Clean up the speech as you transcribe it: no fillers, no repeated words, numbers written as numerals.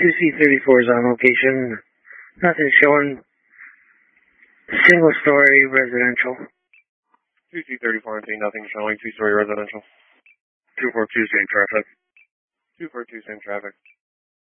2C34 is on location. Nothing showing. Single story residential. 2C34, I'm seeing nothing showing. 2-story residential. 242, same traffic. 242, same traffic.